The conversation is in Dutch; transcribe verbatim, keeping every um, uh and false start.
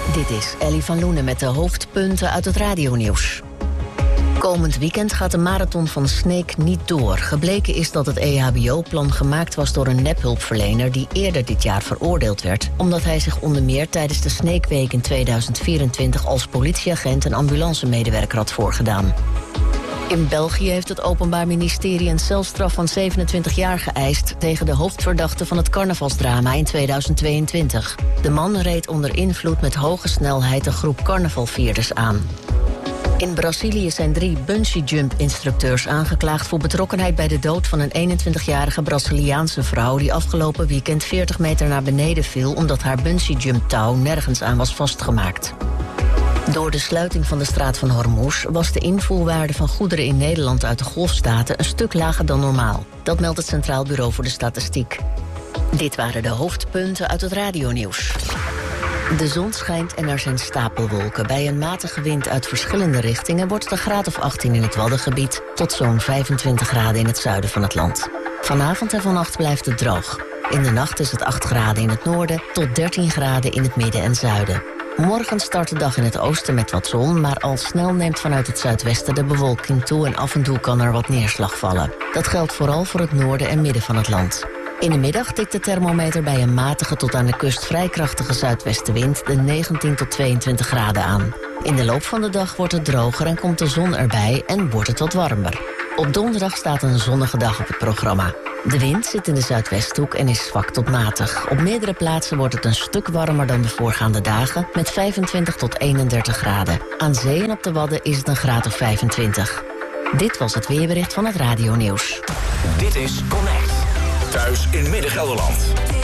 Dit is Ellie van Loenen met de hoofdpunten uit het radionieuws. Komend weekend gaat de marathon van Sneek niet door. Gebleken is dat het E H B O-plan gemaakt was door een nephulpverlener die eerder dit jaar veroordeeld werd, omdat hij zich onder meer tijdens de Sneekweek in tweeduizend vierentwintig als politieagent en ambulancemedewerker had voorgedaan. In België heeft het Openbaar Ministerie een celstraf van zevenentwintig jaar geëist tegen de hoofdverdachte van het carnavalsdrama in tweeduizend tweeëntwintig. De man reed onder invloed met hoge snelheid een groep carnavalvierders aan. In Brazilië zijn drie bungee-jump-instructeurs aangeklaagd voor betrokkenheid bij de dood van een eenentwintigjarige Braziliaanse vrouw die afgelopen weekend veertig meter naar beneden viel omdat haar bungee-jump-touw nergens aan was vastgemaakt. Door de sluiting van de straat van Hormuz was de invoerwaarde van goederen in Nederland uit de Golfstaten een stuk lager dan normaal. Dat meldt het Centraal Bureau voor de Statistiek. Dit waren de hoofdpunten uit het radionieuws. De zon schijnt en er zijn stapelwolken. Bij een matige wind uit verschillende richtingen wordt het een graad of achttien in het Waddengebied tot zo'n vijfentwintig graden in het zuiden van het land. Vanavond en vannacht blijft het droog. In de nacht is het acht graden in het noorden tot dertien graden in het midden en zuiden. Morgen start de dag in het oosten met wat zon, maar al snel neemt vanuit het zuidwesten de bewolking toe en af en toe kan er wat neerslag vallen. Dat geldt vooral voor het noorden en midden van het land. In de middag tikt de thermometer bij een matige tot aan de kust vrij krachtige zuidwestenwind de negentien tot tweeëntwintig graden aan. In de loop van de dag wordt het droger en komt de zon erbij en wordt het wat warmer. Op donderdag staat een zonnige dag op het programma. De wind zit in de zuidwesthoek en is zwak tot matig. Op meerdere plaatsen wordt het een stuk warmer dan de voorgaande dagen met vijfentwintig tot eenendertig graden. Aan zee en op de Wadden is het een graad of vijfentwintig. Dit was het weerbericht van het radionieuws. Dit is Connect. Thuis in Midden-Gelderland.